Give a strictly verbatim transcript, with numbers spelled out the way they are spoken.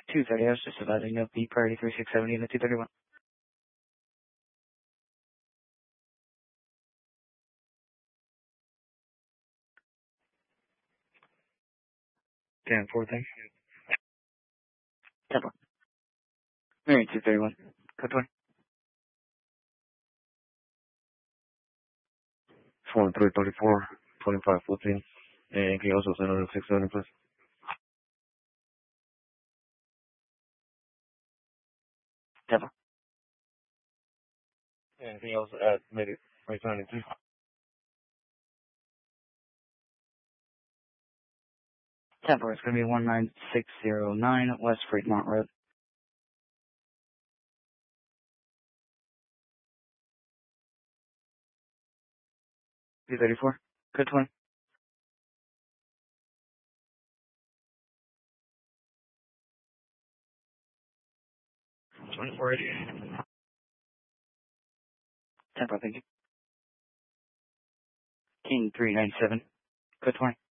two thirty, I was just about to know the priority three six seven unit two thirty-one. ten four, thanks. ten four. Marriott two thirty-one. Code twenty. twenty-three thirty-four, twenty-five fourteen. And can you also send another six seventy, please? ten four. And can you also add maybe three ninety-two? ten four, it's going to be one nine six zero nine West Fremont Road. two thirty-four. Code twenty. twenty-four eighty. ten four, thank you. King three ninety-seven. Code twenty.